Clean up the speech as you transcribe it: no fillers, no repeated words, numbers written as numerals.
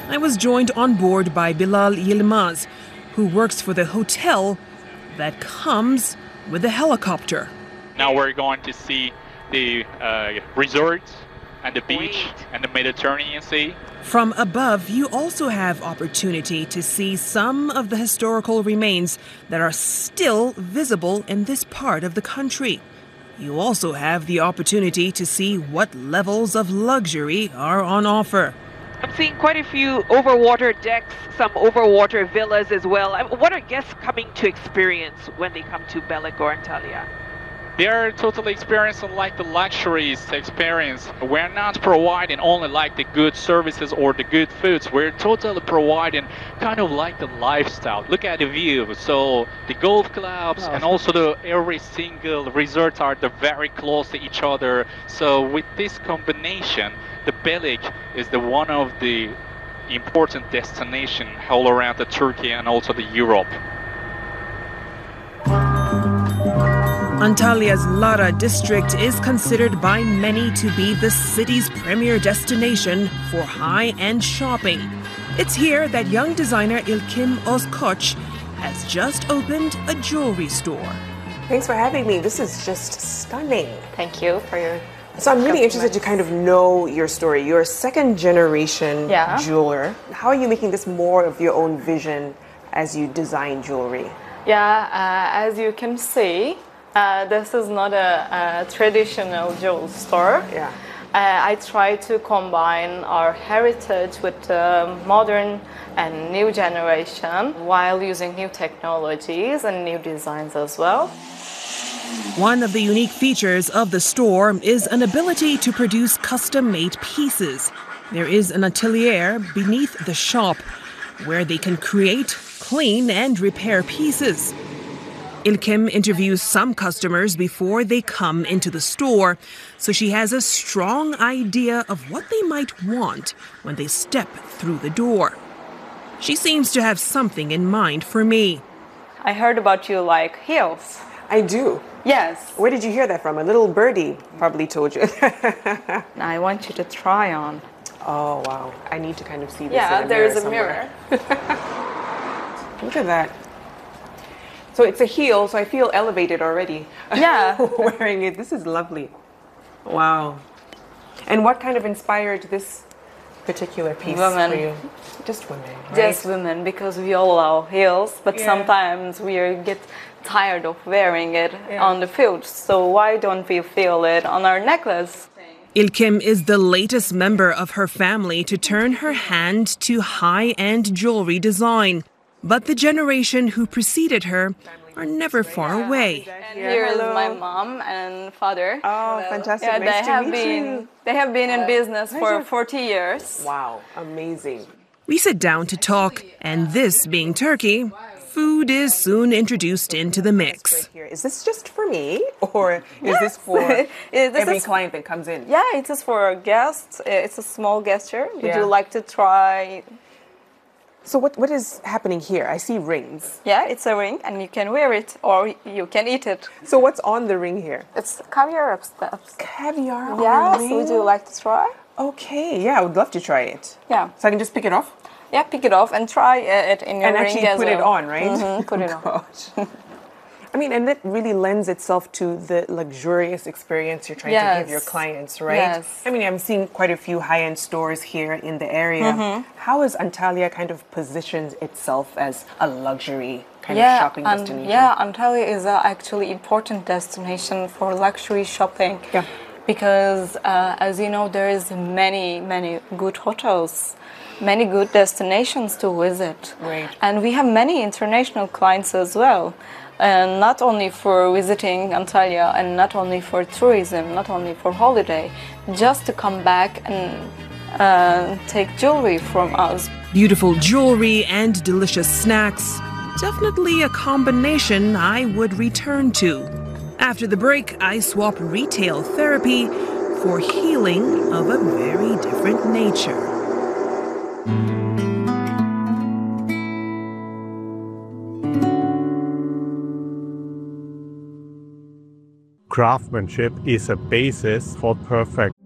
I was joined on board by Bilal Yilmaz, who works for the hotel that comes with a helicopter. Now we're going to see the resorts and the beach and the Mediterranean Sea. From above, you also have opportunity to see some of the historical remains that are still visible in this part of the country. You also have the opportunity to see what levels of luxury are on offer. I'm seeing quite a few overwater decks, some overwater villas as well. What are guests coming to experience when they come to Belek or Antalya? They are totally experiencing like the luxuries experience. We're not providing only like the good services or the good foods. We're totally providing kind of like the lifestyle. Look at the view. So the golf clubs and also every single resort are very close to each other. So with this combination, the Belek is the one of the important destination all around the Turkey and also the Europe. Antalya's Lara district is considered by many to be the city's premier destination for high-end shopping. It's here that young designer İlkim Özkoç has just opened a jewelry store. Thanks for having me. This is just stunning. Thank you for your So I'm really interested to kind of know your story. You're a second-generation jeweler. How are you making this more of your own vision as you design jewelry? As you can see, this is not a traditional jewel store. I try to combine our heritage with modern and new generation while using new technologies and new designs as well. One of the unique features of the store is an ability to produce custom-made pieces. There is an atelier beneath the shop where they can create, clean, and repair pieces. İlkim interviews some customers before they come into the store, so she has a strong idea of what they might want when they step through the door. She seems to have something in mind for me. I heard about you like heels. I do. Yes. Where did you hear that from? A little birdie probably told you. I want you to try on. Oh, wow. I need to kind of see this Yeah, in a there's mirror a mirror. Look at that. So it's a heel, so I feel elevated already. Yeah. Wearing it. This is lovely. Wow. And what kind of inspired this particular piece for you? Just women, right? Just women, because we all love heels, but sometimes we get tired of wearing it on the field. So why don't we feel it on our necklace? İlkim is the latest member of her family to turn her hand to high-end jewelry design. But the generation who preceded her are never far away. And here is my mom and father. Oh, fantastic. Yeah, nice to meet you. They have been in business for 40 years. Wow, amazing. We sit down to talk, and this being Turkey, food is soon introduced into the mix. Is this just for me, or is this for every client that comes in? Yeah, it is for guests. It's a small gesture. Would you like to try? So what is happening here? I see rings. Yeah, it's a ring, and you can wear it, or you can eat it. So what's on the ring here? It's caviar stuff. Caviar on Yes, the ring? would you like to try? Okay, yeah, I would love to try it. Yeah. So I can just pick it off? Yeah, pick it off and try it in your ring as well. And actually put it on, right? Mm-hmm, put it on. Gosh. I mean, and that really lends itself to the luxurious experience you're trying to give your clients, right? Yes. I mean, I'm seeing quite a few high-end stores here in the area. How has Antalya kind of positioned itself as a luxury kind of shopping destination? Yeah, Antalya is actually important destination for luxury shopping. Yeah. Because, as you know, there is many good hotels, many good destinations to visit. Right. And we have many international clients as well. And not only for visiting Antalya and not only for tourism, not only for holiday, just to come back and take jewelry from us. Beautiful jewelry and delicious snacks. Definitely a combination I would return to. After the break, I swap retail therapy for healing of a very different nature. Craftsmanship is a basis for perfect